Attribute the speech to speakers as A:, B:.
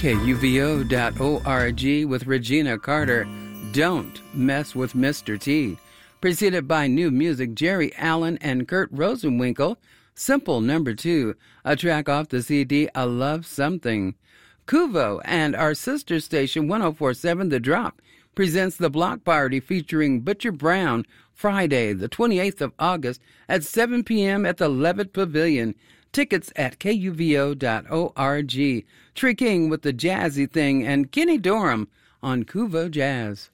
A: KUVO.org with Regina Carter. Don't Mess with Mr. T. Preceded by new music, Jerry Allen and Kurt Rosenwinkel. Simple Number 2, a track off the CD I Love Something. Kuvo and our sister station 104.7 The Drop presents the Block Party featuring Butcher Brown Friday, the 28th of August at 7 p.m. at the Levitt Pavilion. Tickets at KUVO.org. Tree King with the Jazzy Thing and Kenny Dorham on Kuvo Jazz.